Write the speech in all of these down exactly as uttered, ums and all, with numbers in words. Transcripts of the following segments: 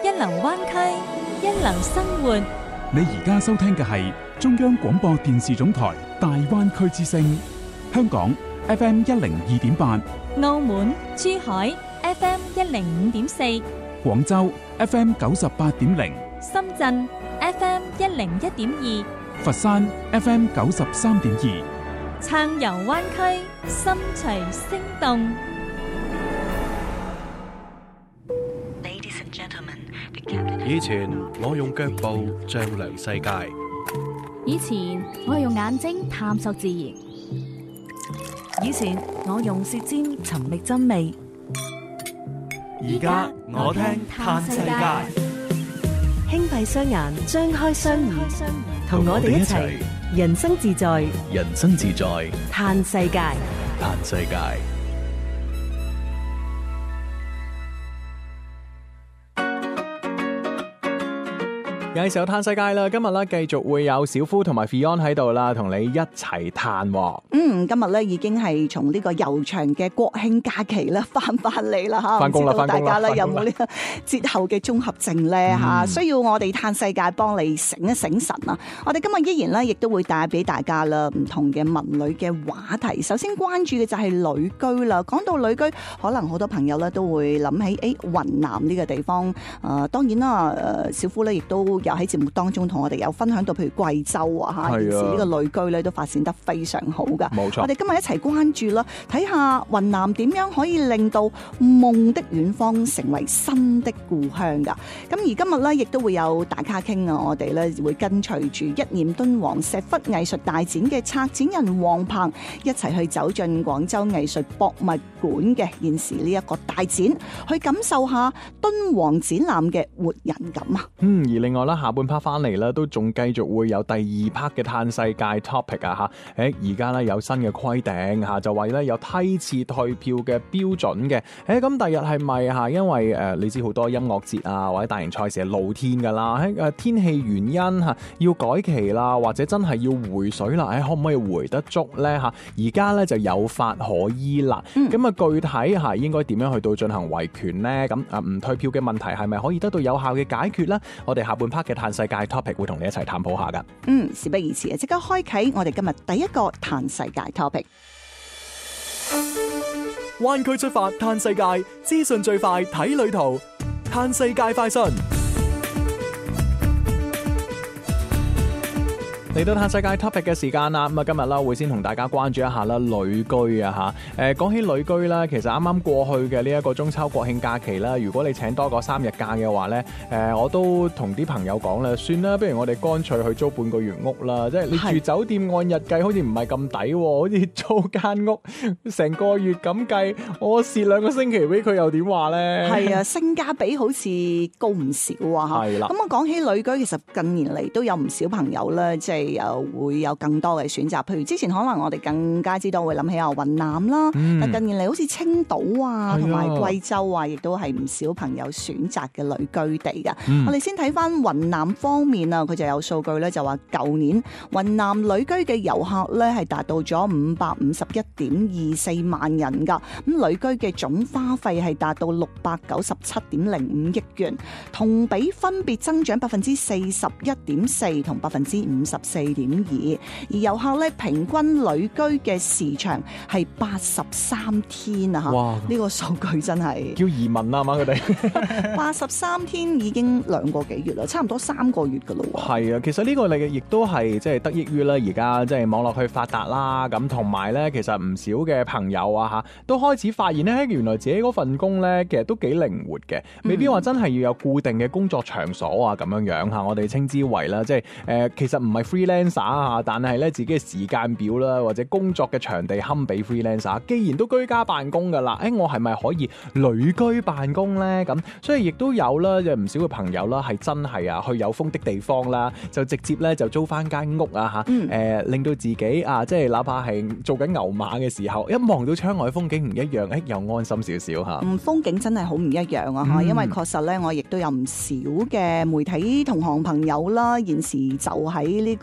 一流灣區，一流生活。 你而家收聽嘅係中央廣播電視總台大灣區之聲，香港 F M 一零二點八， 澳門、珠海 F M 一零五點四， 廣州 F M 九十八點零， 深圳 F M 一零一點二， 佛山 F M 九十三點二， 暢遊灣區，心隨聲動。 以前我用腳步丈量世界， 以前我係用眼睛探索自然， 以前我用舌尖尋覓真味， 而家我聽嘆世界。 輕閉雙眼，張開雙耳，同我哋一齊人生自在， 人生自在嘆世界， 嘆世界。有時候嘆世界啦，今日咧繼續會有小夫同埋 Fion 喺度啦，同你一齊嘆。 嗯，今日咧已經係從呢個悠長嘅國慶假期咧翻翻嚟啦吓， 翻工啦， 唔知道大家咧有冇呢個節後嘅綜合症咧吓？需要我哋嘆世界幫你醒一醒神啊！我哋今日依然咧亦都會帶俾大家啦唔同嘅文旅嘅話題。首先關注嘅就係旅居啦。講到旅居，可能好多朋友咧都會諗起誒雲南呢個地方。誒、呃，當然啦，誒小夫咧亦都有喺節目當中同我哋有分享到，譬如貴州啊吓，現時呢個旅居咧都發展得非常好噶。冇錯，我哋今日一齊關注啦，睇下雲南點樣可以令到夢的遠方成為新的故鄉噶。咁而今日咧亦都會有大咖傾啊，我哋咧會跟隨住一念敦煌石窟藝術大展嘅策展人黃鵬一齊去走進廣州藝術博物館嘅現時呢一個大展，去感受下敦煌展覽嘅活人感啊。 嗯，而另外啦，下半 part 翻嚟啦，都仲繼續會有第二 part 嘅嘆世界 topic 啊吓。誒，而家咧有新嘅規定吓，就話咧有梯次退票嘅標準嘅。誒，咁第日係咪吓？因為誒，你知好多音樂節啊或者大型賽事係露天噶啦，喺誒天氣原因吓要改期啦，或者真係要回水啦，誒，可唔可以回得足咧吓？而家咧就有法可依啦。咁、嗯、啊，具體吓應該點樣去到進行維權咧？咁啊，唔退票嘅問題係咪可以得到有效嘅解決咧？我哋下半 part 嘅嘆世界 topic 會同你一齊探討下噶。 嗯，事不宜遲啊，即刻開啟我哋今日第一個嘆世界 topic。 灣區出發嘆世界，資訊最快睇旅途，嘆世界快訊。 嚟到嘆世界 topic 嘅時間啦，咁啊今日啦會先同大家關注一下啦旅居啊吓，誒講起旅居啦，其實啱啱過去嘅呢一個中秋國慶假期啦，如果你請多個三日假嘅話咧，誒我都同啲朋友講啦，算啦，不如我哋乾脆去租半個月屋啦，即係你住酒店按日計好似唔係咁抵，好似租間屋成個月咁計，我蝕兩個星期俾佢又點話咧？ 係啊，性價比好似高唔少啊吓。係啦，咁我講起旅居，其實近年嚟都有唔少朋友咧，即係又會有更多嘅選擇，譬如之前可能我哋更加知道會諗起啊雲南啦，嗯、但近年嚟好似青島啊同埋貴州啊，亦都係唔少朋友選擇嘅旅居地噶。嗯、我哋先睇翻雲南方面啊，佢就有數據咧，就話舊年雲南旅居嘅遊客咧係達到咗五百五十一點二四萬人噶，咁旅居嘅總花費係達到六百九十七點零五億元，同比分別增長百分之四十一點四同百分之五十四點二，而遊客咧平均旅居嘅時長係八十三天啊！哇，呢個數據真係叫移民啊嘛，佢哋八十三天已經兩個幾月啦，差唔多三個月噶咯。 係啊，其實呢個嚟嘅亦都係即係得益於咧，而家即係網絡去發達啦，咁同埋咧，其實唔少嘅朋友啊吓，都開始發現咧，原來自己嗰份工咧，其實都幾靈活嘅，未必話真係要有固定嘅工作場所啊，咁樣樣吓，我哋稱之為啦，即係誒，其實唔係 freelancer 啊，但係咧自己嘅時間表啦，或者工作嘅場地堪比 freelancer， 既然都居家辦公噶啦，誒，我係咪可以旅居辦公咧？咁所以亦都有啦，有唔少嘅朋友啦，係真係啊，去有風的地方啦，就直接咧就租翻間屋啊吓，誒、嗯呃，令到自己啊，即係哪怕係做緊牛馬嘅時候，一望到窗外風景唔一樣，誒，又安心少少吓。 嗯，風景真係好唔一樣啊吓，嗯、因為確實咧，我亦都有唔少嘅媒體同行朋友啦，現時就喺呢個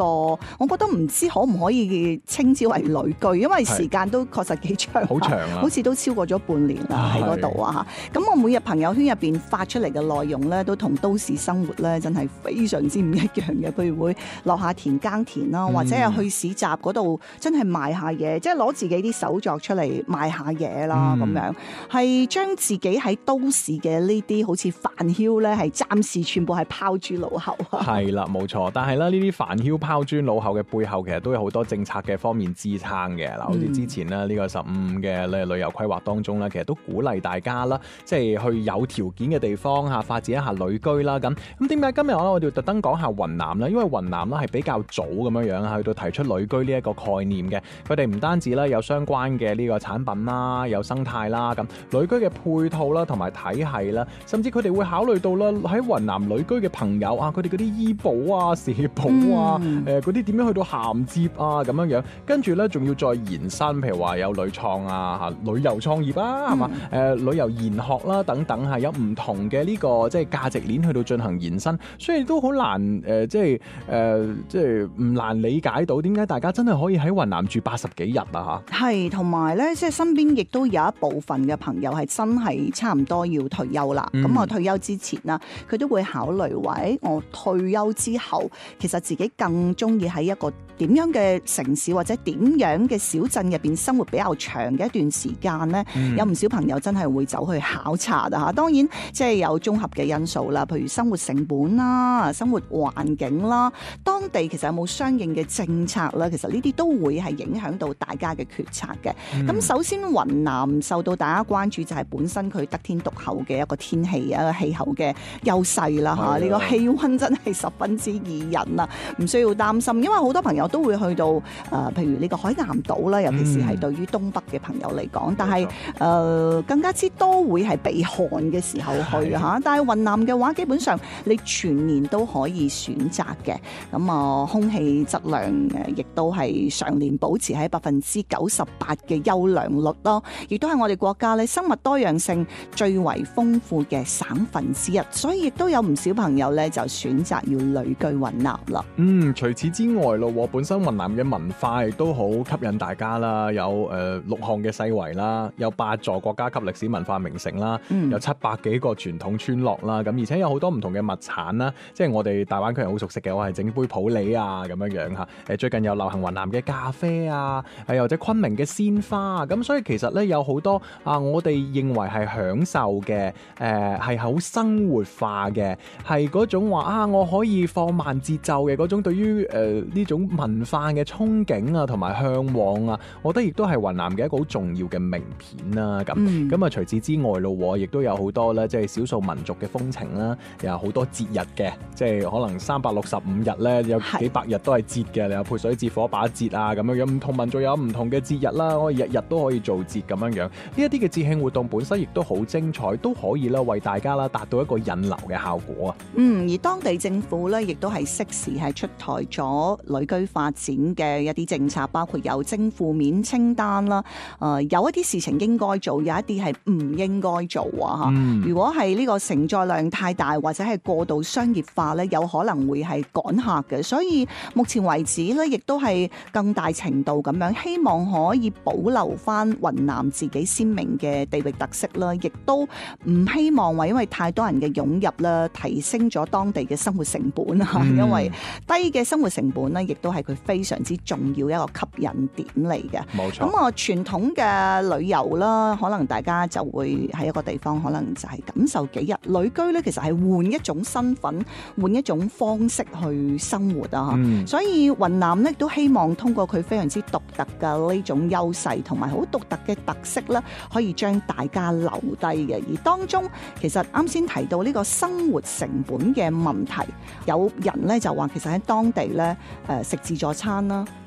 個，我覺得唔知可唔可以稱之為旅居，因為時間都確實幾長， 好長啊， 好似都超過咗半年啦喺嗰度啊。咁我每日朋友圈入邊發出嚟嘅內容咧，都同都市生活咧真係非常之唔一樣嘅。譬如會落下田耕田啦，或者係去市集嗰度真係賣下嘢，即係攞自己啲手作出嚟賣下嘢啦，咁、嗯、樣係將自己喺都市嘅呢啲好似煩囂咧，係暫時全部係拋諸腦後啊。係啦，冇錯。但係咧呢啲煩囂拋諸腦後嘅背後，其實都有好多政策嘅方面支撐嘅。嗱，好似之前咧呢個十五嘅旅遊規劃當中咧，其實都鼓勵大家啦，即係去有條件嘅地方嚇發展一下旅居啦。咁咁點解今日我我哋特登講下雲南咧？因為雲南咧係比較早咁樣樣去到提出旅居呢一個概念嘅。佢哋唔單止咧有相關嘅呢個產品啦，有生態啦，咁旅居嘅配套啦，同埋體系啦，甚至佢哋會考慮到啦喺雲南旅居嘅朋友啊，佢哋嗰啲醫保啊、社保啊，誒嗰啲點樣去到銜接啊咁樣樣，跟住咧仲要再延伸，譬如話有旅創啊、嚇旅遊創業啊，係嘛、嗯？誒、呃、旅遊研學啦等等係有唔同嘅呢、這個即係價值鏈去到進行延伸，所以都好難誒、呃，即係誒、呃，即係唔難理解到點解大家真係可以喺雲南住八十幾日啊嚇。 係，同埋咧，即係身邊亦都有一部分嘅朋友係真係差唔多要退休啦。咁、嗯、我退休之前啦，佢都會考慮話，誒，我退休之後，其實自己更中意喺一個點樣嘅城市或者點樣嘅小鎮入邊生活比較長嘅一段時間咧、嗯，有唔少朋友真係會走去考察啊嚇。當然，即係有綜合嘅因素啦，譬如生活成本啦、生活環境啦，當地其實有冇相應嘅政策啦，其實呢啲都會係影響到大家嘅決策嘅。咁、嗯、首先雲南受到大家關注就係本身佢得天獨厚嘅一個天氣啊、氣候嘅優勢啦嚇，呢、呢個氣溫真係十分之宜人啊，唔需要擔心，因為好多朋友都會去到誒、呃，譬如呢個海南島啦，尤其是係對於東北嘅朋友嚟講、嗯，但係誒、呃、更加之多會係避寒嘅時候去嚇。但係雲南嘅話，基本上你全年都可以選擇嘅。咁啊、呃，空氣質量誒亦都係常年保持喺百分之九十八嘅優良率咯，亦都係我哋國家咧生物多樣性最為豐富嘅省份之一，所以亦都有唔少朋友咧就選擇要旅居雲南啦。 嗯，除此之外咯，本身雲南嘅文化亦都好吸引大家啦，有誒、呃、六項嘅世遺啦，有八座國家級歷史文化名城啦、嗯，有七百幾個傳統村落啦，咁而且有好多唔同嘅物產啦，即係我哋大灣區人好熟悉嘅，我係整杯普洱啊咁樣樣嚇。誒最近有流行雲南嘅咖啡啊，誒或者昆明嘅鮮花啊，咁所以其實咧有好多啊，我哋認為係享受嘅，誒係好生活化嘅，係嗰種話啊，我可以放慢節奏嘅嗰種對於誒呢種文化嘅憧憬啊，同埋向往啊，我覺得亦都係雲南嘅一個好重要嘅名片啦。咁咁啊，除此之外咯，亦都有好多咧，即係少數民族嘅風情啦，又有好多節日嘅，即係可能三百六十五日咧，有幾百日都係節嘅，你有潑水節、火把節啊咁樣樣，唔同民族有唔同嘅節日啦，我哋日日都可以做節咁樣樣。呢一啲嘅節慶活動本身亦都好精彩，都可以啦為大家啦達到一個引流嘅效果啊。 嗯，而當地政府咧亦都係適時係出台咗旅居發展嘅一啲政策，包括有徵負面清單啦。誒、呃，有一啲事情應該做，有一啲係唔應該做啊。嚇、嗯，如果係呢個承載量太大，或者係過度商業化咧，有可能會係趕客嘅。所以目前為止咧，亦都係更大程度咁樣，希望可以保留翻雲南自己鮮明嘅地域特色啦，亦都唔希望話因為太多人嘅湧入啦，提升咗當地嘅生活成本啊、嗯。因為低嘅生活成本咧，亦都係佢非常之重要一個吸引點嚟嘅。冇錯。咁啊，傳統嘅旅遊啦，可能大家就會喺一個地方，可能就係感受幾日。旅居咧，其實係換一種身份，換一種方式去生活啊。嗯、所以雲南咧都希望通過佢非常之獨特嘅呢種優勢，同埋好獨特嘅特色咧，可以將大家留低嘅。而當中其實啱先提到呢個生活成本嘅問題，有人咧就話其實喺當地咧誒食自助餐啦。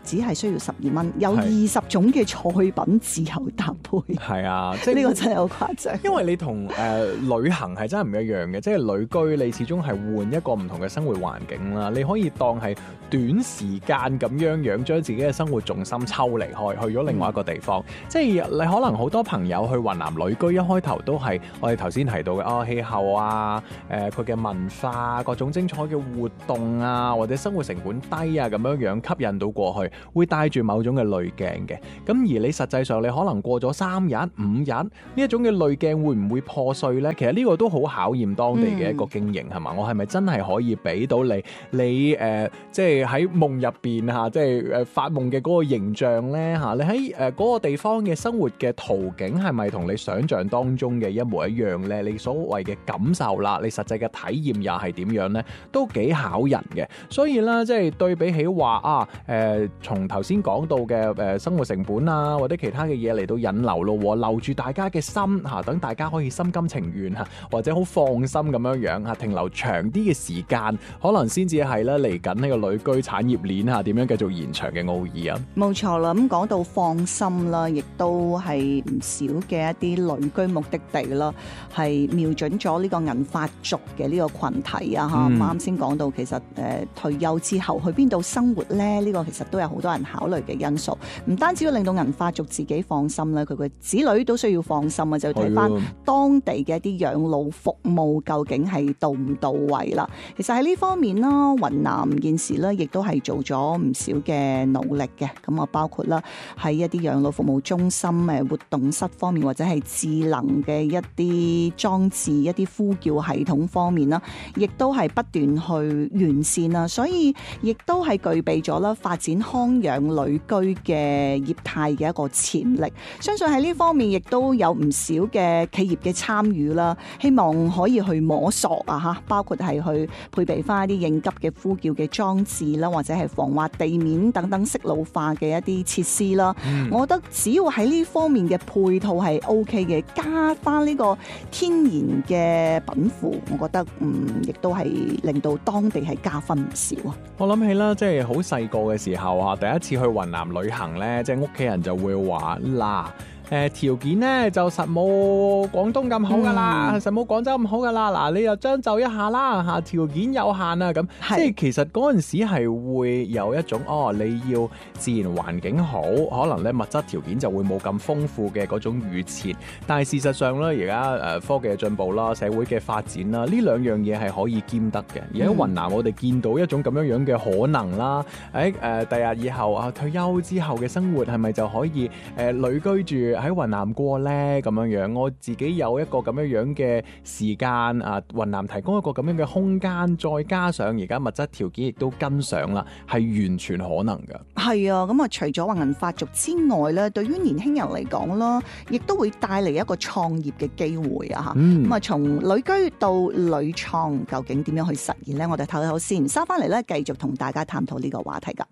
只係需要十二蚊，有二十種嘅菜品自由搭配。 係啊，即係呢個真係好誇張。 因為你同誒、呃、旅行係真係唔一樣嘅，即係旅居你始終係換一個唔同嘅生活環境啦。你可以當係短時間咁樣樣將自己嘅生活重心抽離開，去咗另外一個地方。嗯、即係你可能好多朋友去雲南旅居，一開頭都係我哋頭先提到嘅哦，氣候啊，誒佢嘅文化，各種精彩嘅活動啊，或者生活成本低啊咁樣樣吸引到過去，會帶住某種嘅濾鏡嘅。咁而你實際上你可能過咗三日五日呢一種嘅濾鏡會唔會破碎呢？其實呢個都好考驗當地嘅一個經營係嘛？我係咪真係可以俾到你你誒、呃、即係喺夢入邊嚇，即係誒發夢嘅嗰個形象呢？嚇？你喺誒嗰個地方嘅生活嘅途徑係咪同你想象當中嘅一模一樣呢？你所謂嘅感受啦，你實際嘅體驗又係點樣呢？都幾考人嘅。所以咧，即係對比起話啊誒，從頭先講到嘅誒生活成本啊，或者其他嘅嘢嚟到引流咯，留住大家嘅心嚇，等大家可以心甘情願嚇，或者好放心咁樣樣嚇，停留長啲嘅時間，可能先至係咧嚟緊呢個旅居產業鏈嚇點樣繼續延長嘅奧義啊！ 冇錯啦，咁講到放心啦，亦都係唔少嘅一啲旅居目的地啦，係瞄準咗呢個銀髮族嘅呢個群體啊嚇。啱先講到其實誒、呃、退休之後去邊度生活咧？呢、呢個其實都有好多人考慮嘅因素，唔單止要令到銀髮族自己放心咧，佢嘅子女都需要放心啊！就要睇翻當地嘅一啲養老服務究竟係到唔到位啦。其實喺呢方面啦，雲南現時咧亦都係做咗唔少嘅努力嘅。咁啊，包括啦喺一啲養老服務中心誒活動室方面，或者係智能嘅一啲裝置、一啲呼叫系統方面啦，亦都係不斷去完善啦。所以亦都係具備咗啦發展康養旅居嘅業態嘅一個潛力。相信喺呢方面亦都有唔少嘅企業嘅參與啦，希望可以去摸索啊嚇，包括係去配備翻一啲應急嘅呼叫嘅裝置啦，或者係防滑地面等等適老化嘅一啲設施啦。嗯、我覺得只要喺呢方面嘅配套係 O K 嘅，加翻呢個天然嘅稟賦，我覺得嗯亦都係令到當地係加分唔少啊！ 我諗起啦，即係好細個嘅時候啊，第一次去雲南旅行咧，即係屋企人就會話嗱。誒條件咧就實冇廣東咁好噶啦，嗯、實冇廣州咁好噶啦。嗱，你又將就一下啦嚇，條件有限啊咁。即係其實嗰陣時係會有一種哦，你要自然環境好，可能咧物質條件就會冇咁豐富嘅嗰種預設。但係事實上咧，而家誒科技嘅進步啦，社會嘅發展啦，呢兩樣嘢係可以兼得嘅。而喺雲南，我哋見到一種咁樣樣嘅可能啦。誒誒，第日以後啊，退休之後嘅生活係咪就可以誒、呃、旅居住喺雲南過呢？咁樣樣，我自己有一個咁樣樣嘅時間啊，雲南提供一個咁樣嘅空間，再加上而家物質條件亦都跟上啦，係完全可能噶。係啊，咁啊，除咗話銀髮族之外咧，對於年輕人嚟講啦，亦都會帶嚟一個創業嘅機會啊！吓、嗯，咁啊，從旅居到旅創，究竟點樣去實現呢？我哋唞唞先，收翻嚟咧，繼續同大家探討呢個話題噶。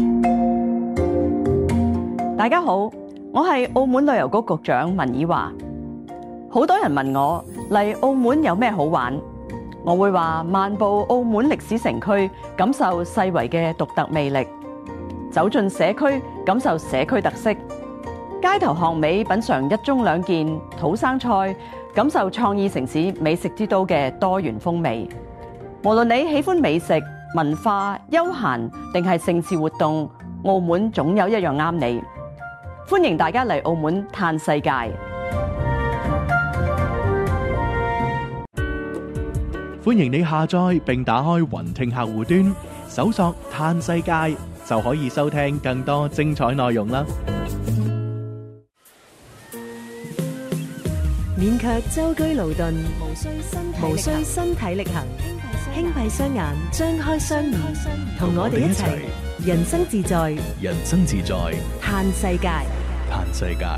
大家好。我係澳門旅遊局局長文以華，好多人問我嚟澳門有咩好玩，我會話漫步澳門歷史城區，感受世遺嘅獨特魅力；走進社區，感受社區特色；街頭巷尾品嘗一盅兩件土生菜，感受創意城市美食之都嘅多元風味。無論你喜歡美食、文化、休閒定係盛事活動，澳門總有一樣啱你。歡迎大家嚟澳門嘆世界。 歡迎你下載並打開雲聽客戶端，搜索嘆世界就可以收聽更多精彩內容啦。 勉強舟車勞頓，無需身體力行，輕閉雙眼，張開雙耳，同我哋一齊人生自在， 人生自在， 嘆世界。 嘆世界。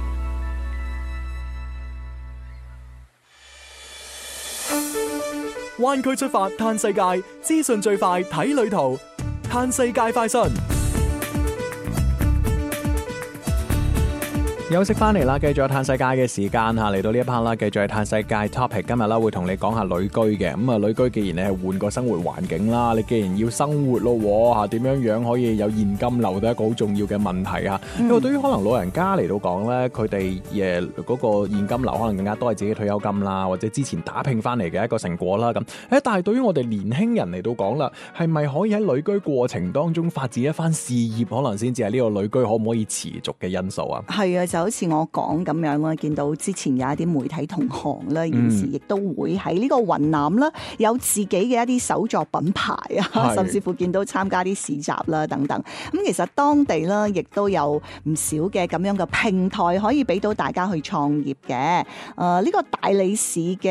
灣區出發嘆世界，資訊最快睇旅途，嘆世界快訊。 休息翻嚟啦，繼續有嘆世界嘅時間嚇，嚟到呢一 part 啦，繼續係嘆世界 topic。今日啦會同你講下旅居嘅，咁啊旅居既然你係換個生活環境啦，你既然要生活咯嚇，點樣樣可以有現金流都係一個好重要嘅問題啊。因為對於可能老人家嚟到講咧，佢哋誒嗰個現金流可能更加多係自己退休金啦，或者之前打拼翻嚟嘅一個成果啦咁。誒，但係對於我哋年輕人嚟到講啦，係咪可以喺旅居過程當中發展一番事業，可能先至係呢個旅居可唔可以持續嘅因素啊？係啊，就好似我講咁樣啦，見到之前有一啲媒體同行啦，現時亦都會喺呢個雲南啦，有自己嘅一啲手作品牌啊，甚至乎見到參加啲市集啦等等。咁其實當地啦，亦都有唔少嘅咁樣嘅平台可以俾到大家去創業嘅。誒、呃，呢、這個大理市嘅